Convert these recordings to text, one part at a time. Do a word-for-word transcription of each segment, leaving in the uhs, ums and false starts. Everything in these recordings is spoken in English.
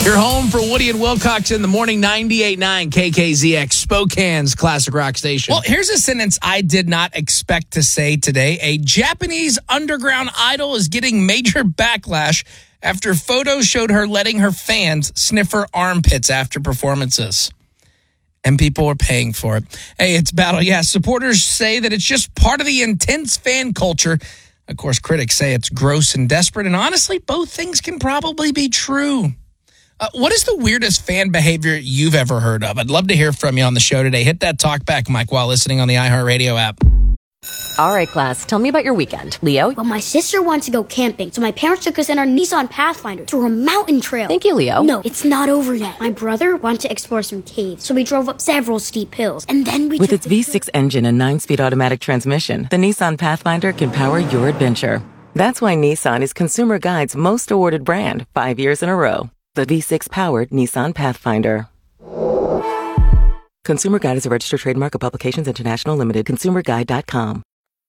You're home for Woody and Wilcox in the morning, ninety-eight point nine K K Z X, Spokane's classic rock station. Well, here's a sentence I did not expect to say today. A Japanese underground idol is getting major backlash after photos showed her letting her fans sniff her armpits after performances. And people are paying for it. Hey, it's battle. Yeah, supporters say that it's just part of the intense fan culture. Of course, critics say it's gross and desperate. And honestly, both things can probably be true. Uh, what is the weirdest fan behavior you've ever heard of? I'd love to hear from you on the show today. Hit that talk back mic while listening on the iHeartRadio app. All right, class, tell me about your weekend. Leo? Well, my sister wants to go camping, so my parents took us in our Nissan Pathfinder through a mountain trail. Thank you, Leo. No, it's not over yet. My brother wanted to explore some caves, so we drove up several steep hills, and then we With took its V six engine and nine-speed automatic transmission, the Nissan Pathfinder can power your adventure. That's why Nissan is Consumer Guide's most awarded brand five years in a row. The V six-powered Nissan Pathfinder. Consumer Guide is a registered trademark of Publications International Limited. consumer guide dot com.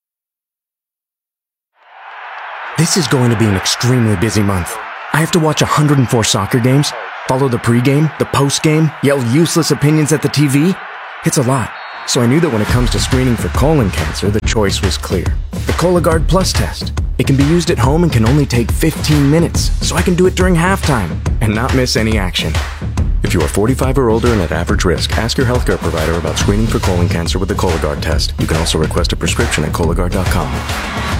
This is going to be an extremely busy month. I have to watch one hundred four soccer games, follow the pregame, the postgame, yell useless opinions at the T V. It's a lot. So I knew that when it comes to screening for colon cancer, the choice was clear. The Cologuard Plus test. It can be used at home and can only take fifteen minutes, so I can do it during halftime and not miss any action. If you are forty-five or older and at average risk, ask your healthcare provider about screening for colon cancer with the Cologuard test. You can also request a prescription at Cologuard dot com.